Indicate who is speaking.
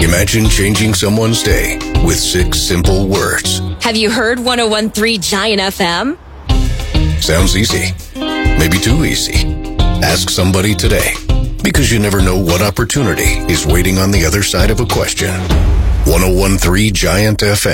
Speaker 1: Imagine changing someone's day with 6 simple words.
Speaker 2: Have you heard 101.3 Giant FM?
Speaker 1: Sounds easy. Maybe too easy. Ask somebody today, because you never know what opportunity is waiting on the other side of a question. 101.3 Giant FM.